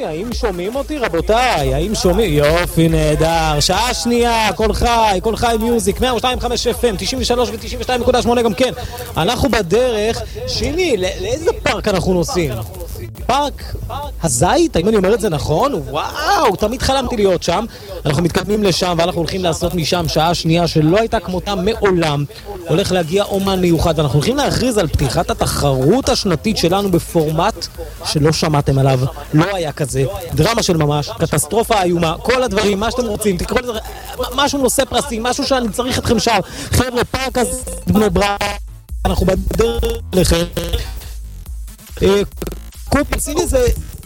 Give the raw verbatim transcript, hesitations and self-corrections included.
אותי? האם שומעים אותי, רבותיי? האם שומעים? יופי, נהדר. שעה שנייה, כל חי, כל חי מיוזיק, מאה ושתיים נקודה חמש אף אם, תשעים ושלוש ו-תשעים ושתיים נקודה שמונה גם כן. אנחנו בדרך. שיני, לאיזה פארק אנחנו נוסעים? פארק הזית? האם אני אומר את זה נכון? וואו, תמיד חלמתי להיות שם. אנחנו מתקדמים לשם ואנחנו הולכים לעשות משם שעה שנייה שלא הייתה כמותה מעולם. הולך להגיע אומן מיוחד ואנחנו הולכים להכריז על פתיחת התחרות השנתית שלנו בפורמט שלא שמעתם עליו, לא היה כזה, דרמה של ממש, קטסטרופה איומה, כל הדברים, מה שאתם רוצים, תקראו לזה, משהו נושא פרסים, משהו שאני צריך אתכם שם. חבר'ה, פארק אז בני ברק, אנחנו בדרך לכם. קופ, עשיני זה